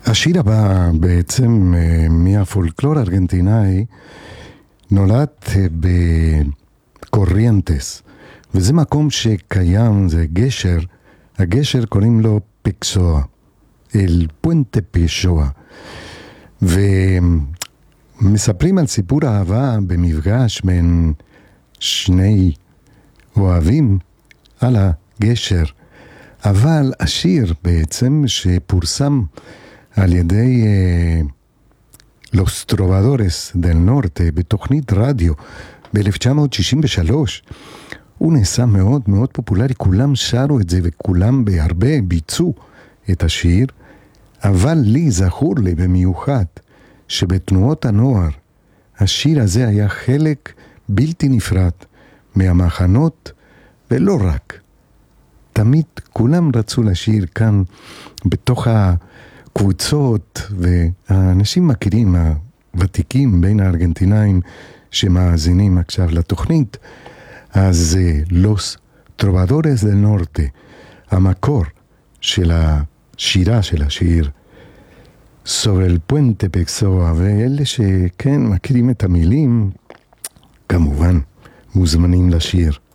השיר הבא בעצם מהפולקלור הארגנטינאי נולד בקוריינטס, וזה מקום שקיים, זה גשר, הגשר קוראים לו פקסואה, אל פואנטה פקסואה, ומספרים על סיפור אהבה במפגש בין שני אוהבים על הגשר. אבל השיר בעצם שפורסם על ידי Los Trovadores del Norte בתוכנית רדיו ב-1963, הוא נעשה מאוד מאוד פופולרי, כולם שרו את זה וכולם בהרבה ביצעו את השיר, אבל לי זכור לי במיוחד שבתנועות הנוער השיר הזה היה חלק בלתי נפרד מהמחנות, ולא רק. תמיד כולם רצו לשיר כאן בתוך הקבוצות, והאנשים מכירים, הוותיקים בין הארגנטינאים שמאזינים עכשיו לתוכנית, אז Los Trovadores del Norte, המקור של השירה של השיר, sobre el puente Pexoa, ואלה שכן מכירים את המילים, כמובן מוזמנים לשיר.